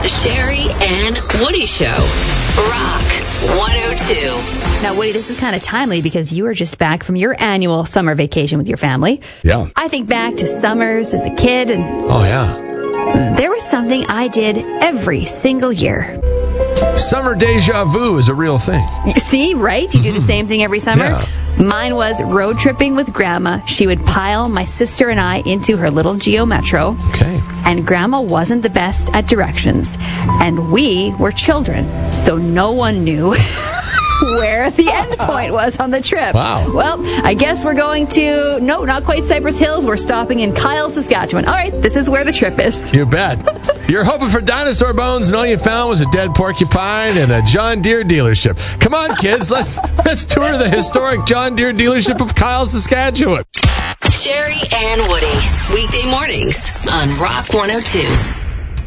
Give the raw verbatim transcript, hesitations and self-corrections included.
Sherry and Woody Show. Rock one oh two. Now, Woody, this is kind of timely because you are just back from your annual summer vacation with your family. Yeah. I think back to summers as a kid, and Oh, yeah. there was something I did every single year. Summer deja vu is a real thing. You see, right? You do the same thing every summer. Yeah. Mine was road tripping with Grandma. She would pile my sister and I into her little Geo Metro. Okay. And Grandma wasn't the best at directions. And we were children, so no one knew where the end point was on the trip. Wow. Well, I guess we're going to, no, not quite Cypress Hills. We're stopping in Kyle, Saskatchewan. All right, this is where the trip is. You bet. You're hoping for dinosaur bones, and all you found was a dead porcupine and a John Deere dealership. Come on, kids, let's let's tour the historic John Deere dealership of Kyle, Saskatchewan. Sherry and Woody. Weekday mornings on Rock one oh two.